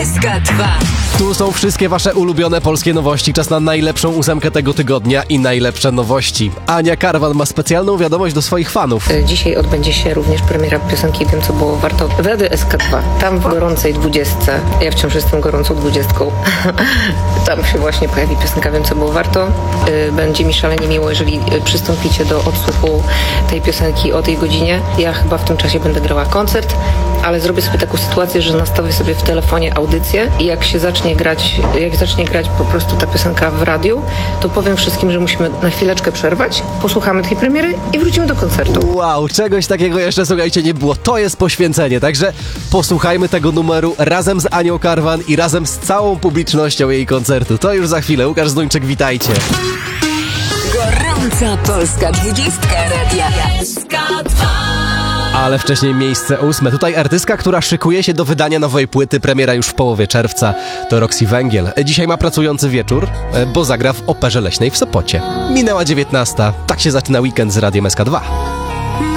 SK2. Tu są wszystkie wasze ulubione polskie nowości. Czas na najlepszą ósemkę tego tygodnia i najlepsze nowości. Ania Karwan ma specjalną wiadomość do swoich fanów. Dzisiaj odbędzie się również premiera piosenki Wiem, co było warto w Rady SK2. Tam w gorącej 20. Ja wciąż jestem gorącą 20. Tam się właśnie pojawi piosenka Wiem, co było warto. Będzie mi szalenie miło, jeżeli przystąpicie do odsłuchu tej piosenki o tej godzinie. Ja chyba w tym czasie będę grała koncert, ale zrobię sobie taką sytuację, że nastawię sobie w telefonie audycję i jak zacznie grać po prostu ta piosenka w radiu, to powiem wszystkim, że musimy na chwileczkę przerwać, posłuchamy tej premiery i wrócimy do koncertu. Wow, czegoś takiego jeszcze, słuchajcie, nie było. To jest poświęcenie, także posłuchajmy tego numeru razem z Anią Karwan i razem z całą publicznością jej koncertu. To już za chwilę. Łukasz Zduńczyk, witajcie. Gorąca polska 20 radia SK2. Ale wcześniej miejsce 8. Tutaj artystka, która szykuje się do wydania nowej płyty, premiera już w połowie czerwca, to Roxy Węgiel. Dzisiaj ma pracujący wieczór, bo zagra w Operze Leśnej w Sopocie. Minęła 19. Tak się zaczyna weekend z Radiem SK2.